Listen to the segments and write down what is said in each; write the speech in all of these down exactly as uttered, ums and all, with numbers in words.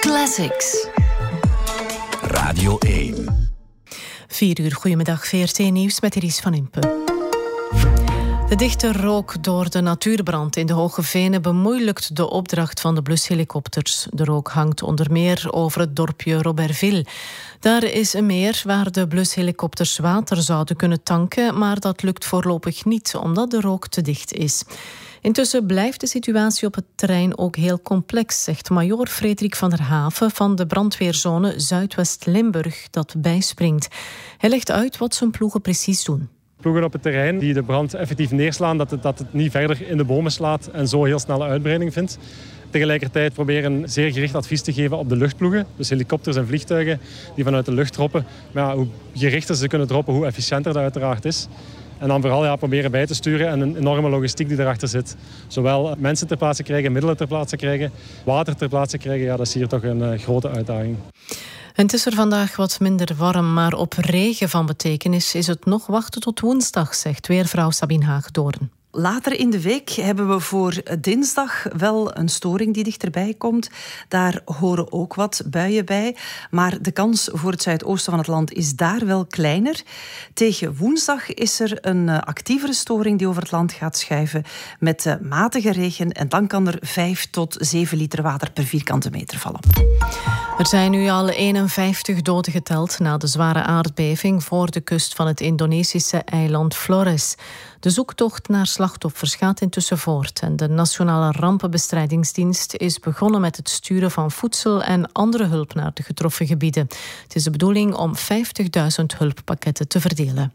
Classics. Radio één. Vier uur, goedemiddag, V R T Nieuws met Iris van Impe. De dichte rook door de natuurbrand in de Hoge Venen bemoeilijkt de opdracht van de blushelikopters. De rook hangt onder meer over het dorpje Robertville. Daar is een meer waar de blushelikopters water zouden kunnen tanken, maar dat lukt voorlopig niet, omdat de rook te dicht is. Intussen blijft de situatie op het terrein ook heel complex, zegt majoor Frederik van der Haven van de brandweerzone Zuidwest-Limburg dat bijspringt. Hij legt uit wat zijn ploegen precies doen. Ploegen op het terrein die de brand effectief neerslaan, dat het, dat het niet verder in de bomen slaat en zo heel snelle uitbreiding vindt. Tegelijkertijd proberen zeer gericht advies te geven op de luchtploegen, dus helikopters en vliegtuigen die vanuit de lucht droppen. Maar ja, hoe gerichter ze kunnen droppen, hoe efficiënter dat uiteraard is. En dan vooral ja, proberen bij te sturen en een enorme logistiek die erachter zit. Zowel mensen ter plaatse krijgen, middelen ter plaatse krijgen, water ter plaatse krijgen. Ja, dat is hier toch een uh, grote uitdaging. En het is er vandaag wat minder warm, maar op regen van betekenis is het nog wachten tot woensdag, zegt weervrouw Sabine Haagdoorn. Later in de week hebben we voor dinsdag wel een storing die dichterbij komt. Daar horen ook wat buien bij. Maar de kans voor het zuidoosten van het land is daar wel kleiner. Tegen woensdag is er een actievere storing die over het land gaat schuiven met matige regen. En dan kan er vijf tot zeven liter water per vierkante meter vallen. Er zijn nu al eenenvijftig doden geteld na de zware aardbeving voor de kust van het Indonesische eiland Flores. De zoektocht naar slachtoffers gaat intussen voort en de Nationale Rampenbestrijdingsdienst is begonnen met het sturen van voedsel en andere hulp naar de getroffen gebieden. Het is de bedoeling om vijftigduizend hulppakketten te verdelen.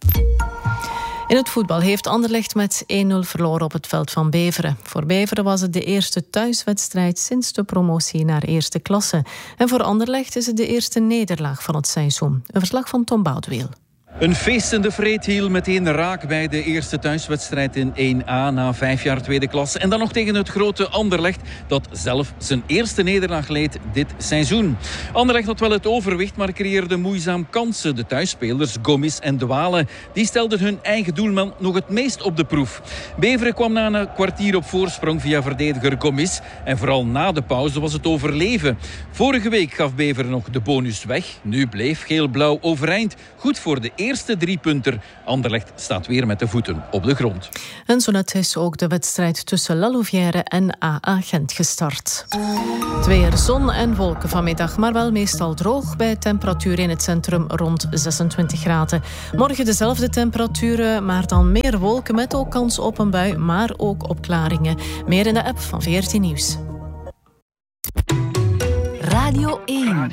In het voetbal heeft Anderlecht met één nul verloren op het veld van Beveren. Voor Beveren was het de eerste thuiswedstrijd sinds de promotie naar eerste klasse. En voor Anderlecht is het de eerste nederlaag van het seizoen. Een verslag van Tom Boudeweel. Een feestende Vreethiel meteen raak bij de eerste thuiswedstrijd in één A na vijf jaar tweede klasse. En dan nog tegen het grote Anderlecht dat zelf zijn eerste nederlaag leed dit seizoen. Anderlecht had wel het overwicht, maar creëerde moeizaam kansen. De thuisspelers Gomis en De Wale die stelden hun eigen doelman nog het meest op de proef. Beveren kwam na een kwartier op voorsprong via verdediger Gomis. En vooral na de pauze was het overleven. Vorige week gaf Beveren nog de bonus weg. Nu bleef geel-blauw overeind. Goed voor de eerste drie punten. Anderlecht staat weer met de voeten op de grond. En zo net is ook de wedstrijd tussen La Louvière en A A Gent gestart. Het weer, zon en wolken vanmiddag, maar wel meestal droog bij temperatuur in het centrum rond zesentwintig graden. Morgen dezelfde temperaturen, maar dan meer wolken met ook kans op een bui, maar ook opklaringen. Meer in de app van V R T Nieuws. Radio één.